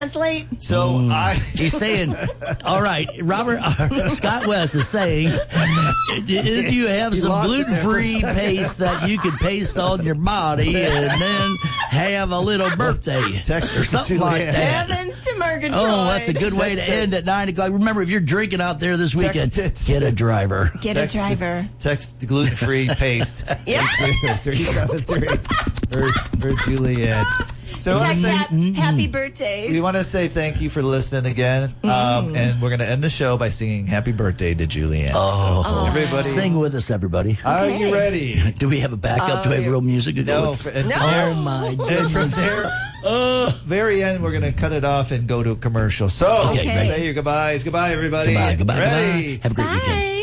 Translate. So He's saying, all right, Scott West is saying, if you have some gluten-free paste that you can paste on your body and then have a little birthday Text or something like that. Heavens to Murgatroyd. Oh, that's a good way to end at 9 o'clock. Remember, if you're drinking out there this weekend, get a driver. Get a driver. Text gluten-free paste. Yeah. 373 for Juliet. So Text happy birthday. we want to say thank you for listening again. And we're going to end the show by singing happy birthday to Julianne. Oh, everybody. Sing with us, everybody. Are you ready? Do we have a backup? Do we have real music to go No. with? And Oh, my And from goodness. there, very end, we're going to cut it off and go to a commercial. So, Okay, great. say your goodbyes. Goodbye, everybody. Goodbye. Ready? Have a great weekend. Bye.